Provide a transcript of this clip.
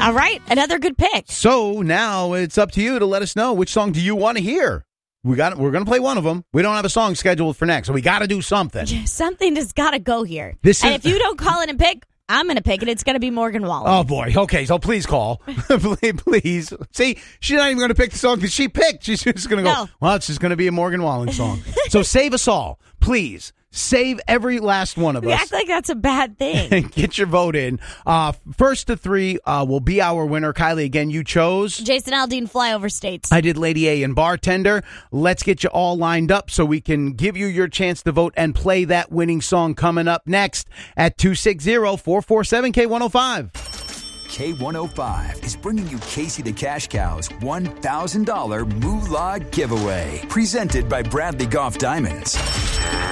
All right, another good pick. So now it's up to you to let us know which song do you want to hear. We're going to play one of them. We don't have a song scheduled for next, so we got to do something. Something has got to go here. And if you don't call in and pick, I'm going to pick it. It's going to be Morgan Wallen. Oh, boy. Okay, so please call. Please. See, she's not even going to pick the song because she picked. She's just going to go, well, it's just going to be a Morgan Wallen song. So save us all. Please. Save every last one of us. You act like that's a bad thing. And get your vote in. First to three will be our winner. Kylie, again, you chose Jason Aldean, Flyover States. I did Lady A and Bartender. Let's get you all lined up so we can give you your chance to vote and play that winning song coming up next at 260-447-K105. K105 is bringing you Casey the Cash Cow's $1,000 Moolah giveaway. Presented by Bradley Golf Diamonds.